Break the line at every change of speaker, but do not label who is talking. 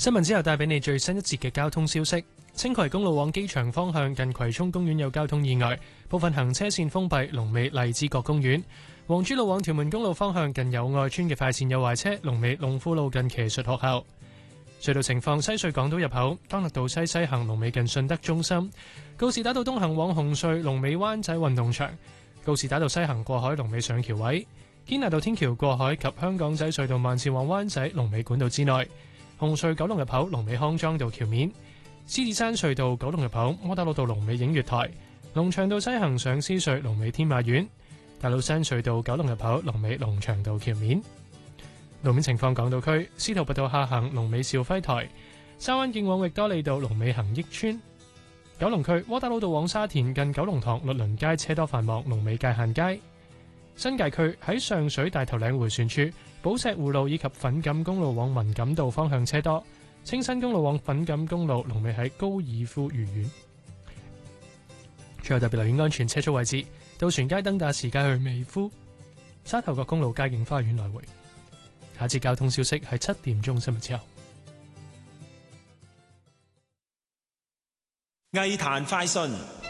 新聞之後帶俾你最新一節嘅交通消息。青葵公路往機場方向近葵涌公園有交通意外，部分行車線封閉，龍尾荔枝角公園。黃珠路往屯門公路方向近友愛村嘅快線有壞車，龍尾龍富路近騎術學校。隧道情況：西隧港島入口，當樂道西行龍尾近順德中心；告士打道東行往紅隧龍尾灣仔運動場；告士打道西行過海龍尾上橋位；堅拿道天橋過海及香港仔隧道慢線往灣仔龍尾管道之內；紅隧九龍入口龍尾康莊道橋面；獅子山隧道九龍入口窩打老道龍尾映月台；龍翔道西行上獅隧龍尾天馬苑；大老山隧道九龍入口龍尾龍翔道橋面。路面情況：港島區司徒拔道下行龍尾兆輝台；沙灣徑往域多利道龍尾恒益村；九龍區窩打老道往沙田近九龍塘律倫街車多繁忙，龍尾界限街；新界區喺上水大頭嶺迴旋處寶石湖路以及粉錦公路往文錦道方向車多；青新公路往粉錦公路龍尾喺高爾夫御苑。最後特別留意安全車速位置：渡船街登打士街去美孚、沙頭角公路佳景花園來回。下次交通消息係7點鐘新聞之後。
藝壇快訊。